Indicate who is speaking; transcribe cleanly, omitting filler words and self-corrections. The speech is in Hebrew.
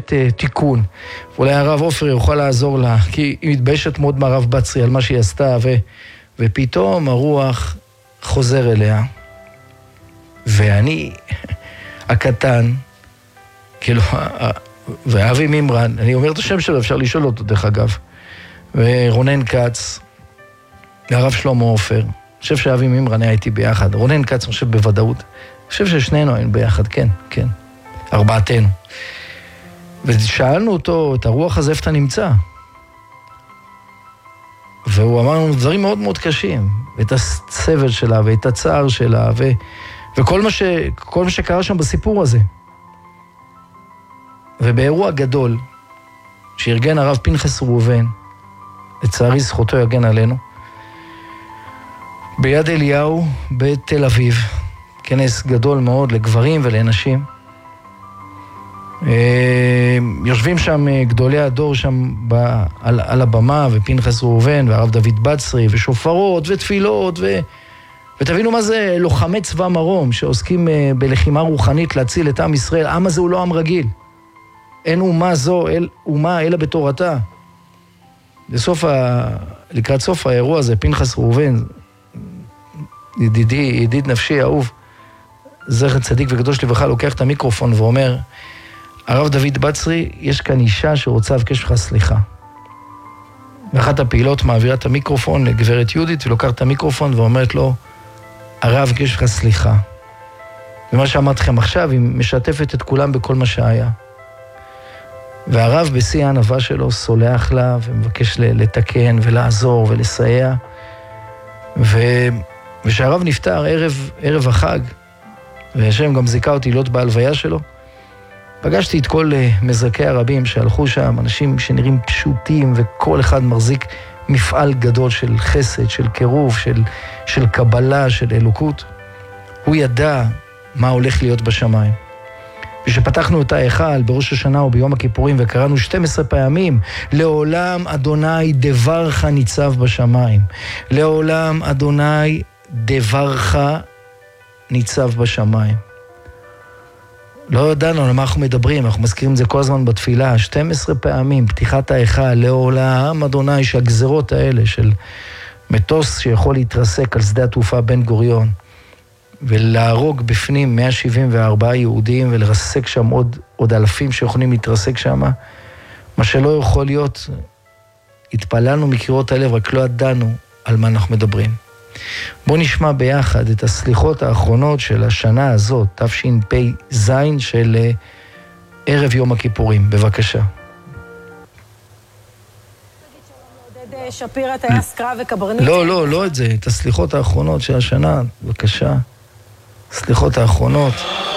Speaker 1: באמת תיקון. ואולי הרב עופר יוכל לעזור לה, כי היא מתביישת מאוד מהרב בצרי על מה שהיא עשתה, ופתאום הרוח חוזר אליה. ואני, הקטן, כאילו, ואבי מימרן, אני אומר את השם שלו, אפשר לשאול אותו דרך אגב, ורונן קץ, והרב שלמה עופר, אני חושב שאבי מימרן היה איתי ביחד, רונן קץ, אני חושב בוודאות, אני חושב ששנינו היינו ביחד, כן, כן, ארבעתנו. ושאלנו אותו, את הרוח הזה איפה אתה נמצא? והוא אמר לנו דברים מאוד מאוד קשים, ואת הסבל שלה, ואת הצער שלה, וכל מה שקרה שם בסיפור הזה. ובאירוע גדול, שארגן הרב פנחס ראובן, לצערי זכותו יגן עלינו, ביד אליהו בתל אביב, כנס גדול מאוד לגברים ולנשים, יושבים שם גדולי הדור שם על הבמה, ופנחס ראובן והרב דוד בצרי, ושופרות ותפילות, ותבינו מה זה לוחמי צבא מרום, שעוסקים בלחימה רוחנית להציל את עם ישראל. העם הזה הוא לא עם רגיל. אין אומה זו, אומה אלא בתורתה. לקראת סוף האירוע הזה, פנחס ראובן, ידיד נפשי, אהוב, זכר צדיק וקדוש לברכה, לוקח את המיקרופון ואומר, הרב דוד בצרי, יש כאן אישה שרוצה לבקש לך סליחה. ואחת הפעילות מעבירה את המיקרופון לגברת יהודית, ולוקחת את המיקרופון ואומרת לו, הרב בקש לך סליחה. ומה שאמרת לכם עכשיו, היא משתפת את כולם בכל מה שהיה. והרב בשיא הענווה שלו סולח לה, ומבקש לתקן ולעזור ולסייע. ושהרב נפטר ערב החג, והשם גם זיכה אותי להיות בהלוויה שלו, פגשתי את כל מזרקי הרבים שהלכו שם, אנשים שנראים פשוטים, וכל אחד מחזיק מפעל גדול של חסד, של קירוב, של קבלה, של אלוקות. הוא ידע מה הולך להיות בשמיים. ושפתחנו את ההיכל בראש השנה או ביום הכיפורים, וקראנו 12 פעמים, לעולם אדוני דברך ניצב בשמיים. לעולם אדוני דברך ניצב בשמיים. לא ידענו על מה אנחנו מדברים, אנחנו מזכירים את זה כל הזמן בתפילה, 12 פעמים, פתיחת ההיכל, לעולם אדוני, שהגזרות האלה של מטוס שיכול להתרסק על שדה התעופה בן גוריון, ולהרוג בפנים 174 יהודים, ולרסק שם עוד אלפים שיכולים להתרסק שם, מה שלא יכול להיות, התפללנו מקריאות הלב, רק לא ידענו על מה אנחנו מדברים. בואו נשמע ביחד את הסליחות האחרונות של השנה הזאת, תשפ"ז של ערב יום הכיפורים. בבקשה.
Speaker 2: שפירא, טייס קרב וקברניט.
Speaker 1: לא את זה, את הסליחות האחרונות של השנה, בבקשה. סליחות האחרונות.